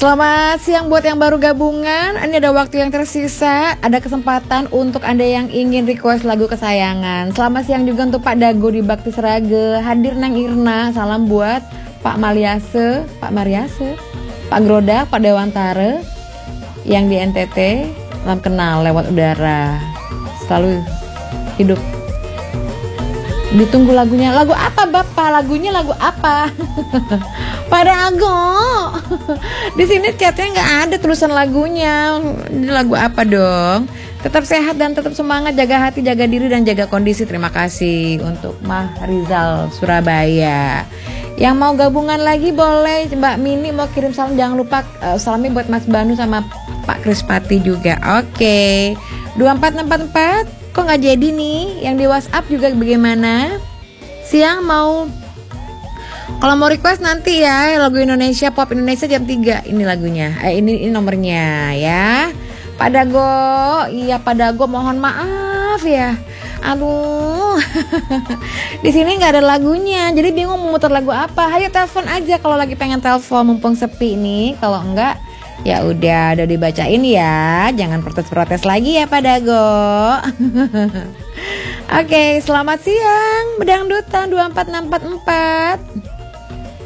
Selamat siang buat yang baru gabungan. Ini ada waktu yang tersisa. Ada kesempatan untuk Anda yang ingin request lagu kesayangan. Selamat siang juga untuk Pak Dago di Bakti Serage. Hadir Neng Irna. Salam buat Pak Mariase, Pak Groda, Pak Dewantara yang di NTT. Salam kenal lewat udara. Selalu hidup. Ditunggu lagunya. Lagu apa Bapak? Lagunya lagu apa? Pada Ago. Di sini chatnya nggak ada tulisan lagunya. Ini lagu apa dong? Tetap sehat dan tetap semangat. Jaga hati, jaga diri dan jaga kondisi. Terima kasih untuk Mah Rizal Surabaya. Yang mau gabungan lagi boleh. Mbak Mini mau kirim salam. Jangan lupa salamnya buat Mas Banu sama Pak Krispati juga. Oke. 24644. Kok nggak jadi nih? Yang di WhatsApp juga bagaimana? Siang mau, kalau mau request nanti ya lagu Indonesia, pop Indonesia jam 3. Ini lagunya, ini nomornya ya. Pak Dago, iya Pak Dago mohon maaf ya. Aduh, di sini nggak ada lagunya, jadi bingung mau muter lagu apa. Ayo telepon aja kalau lagi pengen telepon, mumpung sepi nih. Kalau enggak, ya udah dibacain ya. Jangan protes-protes lagi ya Pak Dago. Oke, selamat siang Bedangdutan 24644.